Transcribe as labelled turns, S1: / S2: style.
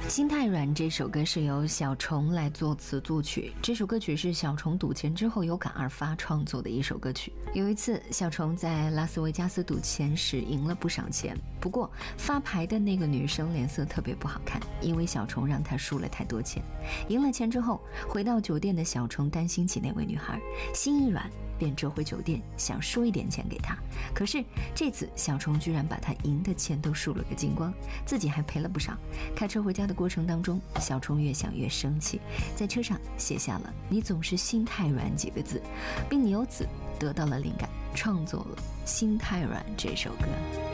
S1: 心太软这首歌是由小虫来作词作曲，这首歌曲是小虫赌钱之后有感而发创作的一首歌曲。有一次小虫在拉斯维加斯赌钱时赢了不少钱，不过发牌的那个女生脸色特别不好看，因为小虫让她输了太多钱。赢了钱之后回到酒店的小虫担心起那位女孩，心一软便折回酒店想输一点钱给她，可是这次小虫居然把她赢的钱都输了个精光，自己还赔了不少。开车回家的过程当中，小虫越想越生气，在车上写下了你总是心太软几个字，并由此得到了灵感，创作了心太软这首歌。